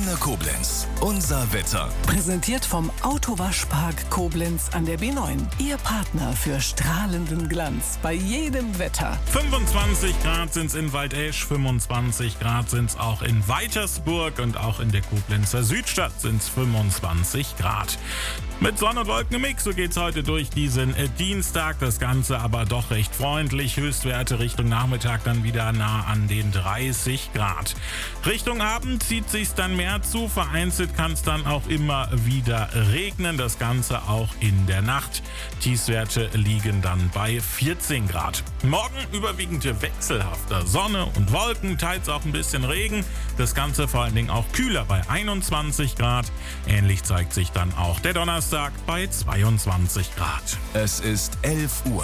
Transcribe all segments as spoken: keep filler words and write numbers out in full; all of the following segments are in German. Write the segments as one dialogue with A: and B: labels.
A: Antenne Koblenz. Unser Wetter.
B: Präsentiert vom Autowaschpark Koblenz an der B neun. Ihr Partner für strahlenden Glanz bei jedem Wetter.
C: fünfundzwanzig Grad sind's in Waldesch, fünfundzwanzig Grad sind's auch in Weitersburg und auch in der Koblenzer Südstadt sind's fünfundzwanzig Grad. Mit Sonne und Wolken im Mix, so geht's heute durch diesen äh, Dienstag. Das Ganze aber doch recht freundlich. Höchstwerte Richtung Nachmittag dann wieder nah an den dreißig Grad. Richtung Abend zieht sich's dann mehr zu. Vereinzelt kann es dann auch immer wieder regnen. Das Ganze auch in der Nacht. Tiefstwerte liegen dann bei vierzehn Grad. Morgen überwiegend wechselhafter Sonne und Wolken, teils auch ein bisschen Regen. Das Ganze vor allen Dingen auch kühler bei einundzwanzig Grad. Ähnlich zeigt sich dann auch der Donnerstag bei zweiundzwanzig Grad.
A: Es ist elf Uhr.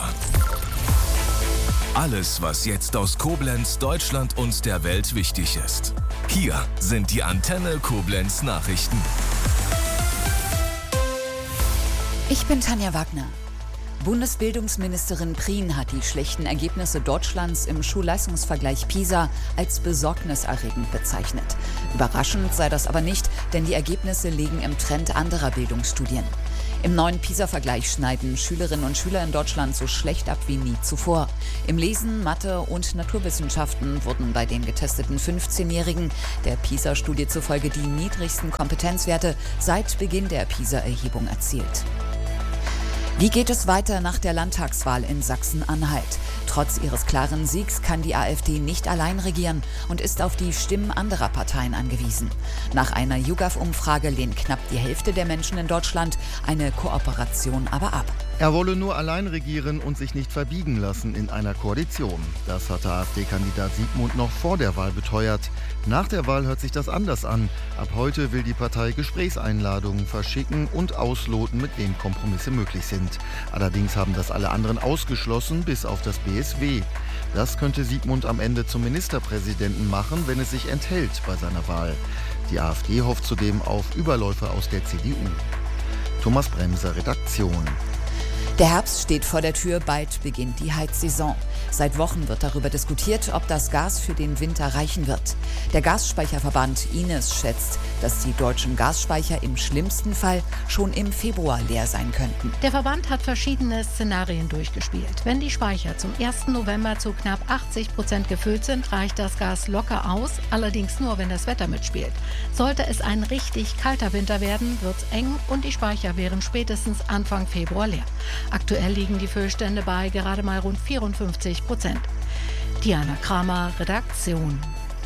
A: Alles, was jetzt aus Koblenz, Deutschland und der Welt wichtig ist. Hier sind die Antenne Koblenz Nachrichten.
D: Ich bin Tanja Wagner. Bundesbildungsministerin Prien hat die schlechten Ergebnisse Deutschlands im Schulleistungsvergleich PISA als besorgniserregend bezeichnet. Überraschend sei das aber nicht, denn die Ergebnisse liegen im Trend anderer Bildungsstudien. Im neuen PISA-Vergleich schneiden Schülerinnen und Schüler in Deutschland so schlecht ab wie nie zuvor. Im Lesen, Mathe und Naturwissenschaften wurden bei den getesteten fünfzehnjährigen der PISA-Studie zufolge die niedrigsten Kompetenzwerte seit Beginn der PISA-Erhebung erzielt. Wie geht es weiter nach der Landtagswahl in Sachsen-Anhalt? Trotz ihres klaren Siegs kann die AfD nicht allein regieren und ist auf die Stimmen anderer Parteien angewiesen. Nach einer YouGov-Umfrage lehnt knapp die Hälfte der Menschen in Deutschland eine Kooperation aber ab.
E: Er wolle nur allein regieren und sich nicht verbiegen lassen in einer Koalition. Das hatte AfD-Kandidat Siegmund noch vor der Wahl beteuert. Nach der Wahl hört sich das anders an. Ab heute will die Partei Gesprächseinladungen verschicken und ausloten, mit wem Kompromisse möglich sind. Allerdings haben das alle anderen ausgeschlossen, bis auf das B S W. Das könnte Siegmund am Ende zum Ministerpräsidenten machen, wenn es sich enthält bei seiner Wahl. Die AfD hofft zudem auf Überläufer aus der C D U. Thomas Bremser, Redaktion.
D: Der Herbst steht vor der Tür, bald beginnt die Heizsaison. Seit Wochen wird darüber diskutiert, ob das Gas für den Winter reichen wird. Der Gasspeicherverband I N E S schätzt, dass die deutschen Gasspeicher im schlimmsten Fall schon im Februar leer sein könnten.
F: Der Verband hat verschiedene Szenarien durchgespielt. Wenn die Speicher zum ersten November zu knapp achtzig Prozent gefüllt sind, reicht das Gas locker aus, allerdings nur, wenn das Wetter mitspielt. Sollte es ein richtig kalter Winter werden, wird's eng und die Speicher wären spätestens Anfang Februar leer. Aktuell liegen die Füllstände bei gerade mal rund vierundfünfzig Prozent. Diana Kramer, Redaktion.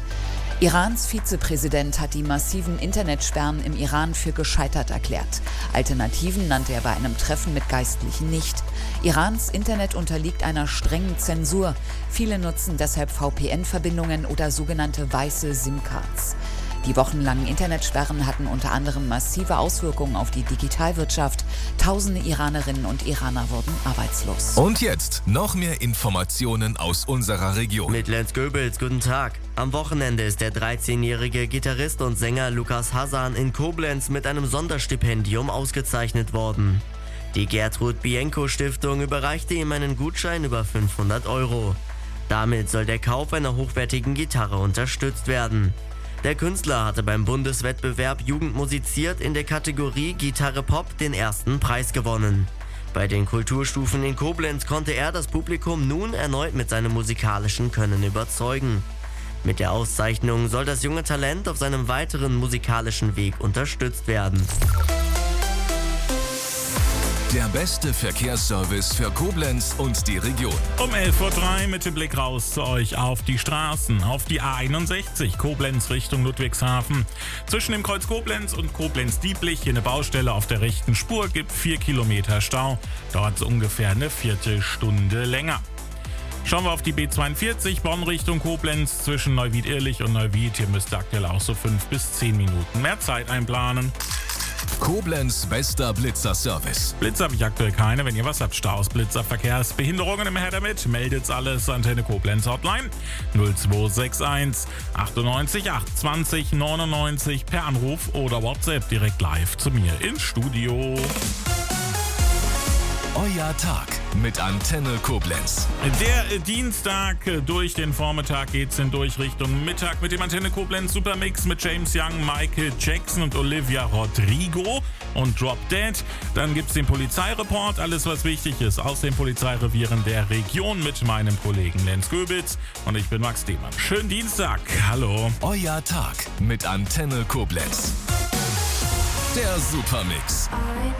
D: Irans Vizepräsident hat die massiven Internetsperren im Iran für gescheitert erklärt. Alternativen nannte er bei einem Treffen mit Geistlichen nicht. Irans Internet unterliegt einer strengen Zensur. Viele nutzen deshalb V P N-Verbindungen oder sogenannte weiße SIM-Cards. Die wochenlangen Internetsperren hatten unter anderem massive Auswirkungen auf die Digitalwirtschaft. Tausende Iranerinnen und Iraner wurden arbeitslos.
A: Und jetzt noch mehr Informationen aus unserer Region.
G: Mit Lenz Goebbels, guten Tag. Am Wochenende ist der dreizehnjährige Gitarrist und Sänger Lukas Hasan in Koblenz mit einem Sonderstipendium ausgezeichnet worden. Die Gertrud Bienko Stiftung überreichte ihm einen Gutschein über fünfhundert Euro. Damit soll der Kauf einer hochwertigen Gitarre unterstützt werden. Der Künstler hatte beim Bundeswettbewerb Jugend musiziert in der Kategorie Gitarre Pop den ersten Preis gewonnen. Bei den Kulturstufen in Koblenz konnte er das Publikum nun erneut mit seinem musikalischen Können überzeugen. Mit der Auszeichnung soll das junge Talent auf seinem weiteren musikalischen Weg unterstützt werden.
A: Der beste Verkehrsservice für Koblenz und die Region.
C: Um elf Uhr drei mit dem Blick raus zu euch auf die Straßen. Auf die A einundsechzig, Koblenz Richtung Ludwigshafen. Zwischen dem Kreuz Koblenz und Koblenz-Dieblich hier eine Baustelle auf der rechten Spur, gibt vier Kilometer Stau. Dauert so ungefähr eine Viertelstunde länger. Schauen wir auf die B zweiundvierzig, Bonn Richtung Koblenz zwischen Neuwied-Irlich und Neuwied. Hier müsste aktuell auch so fünf bis zehn Minuten mehr Zeit einplanen.
A: Koblenz bester Blitzer-Service.
C: Blitzer habe ich aktuell keine. Wenn ihr was habt, Staus, Blitzer, Verkehrsbehinderungen im Her damit, meldet's alles. Antenne Koblenz Hotline null zwei sechs eins achtundneunzig acht zwanzig neunundneunzig per Anruf oder WhatsApp direkt live zu mir ins Studio.
A: Euer Tag mit Antenne Koblenz.
C: Der Dienstag durch den Vormittag geht's in durch Richtung Mittag mit dem Antenne Koblenz Supermix mit James Young, Michael Jackson und Olivia Rodrigo und Drop Dead. Dann gibt's den Polizeireport, alles was wichtig ist aus den Polizeirevieren der Region mit meinem Kollegen Lenz Göbitz und ich bin Max Demann. Schönen Dienstag, hallo.
A: Euer Tag mit Antenne Koblenz. Der Supermix.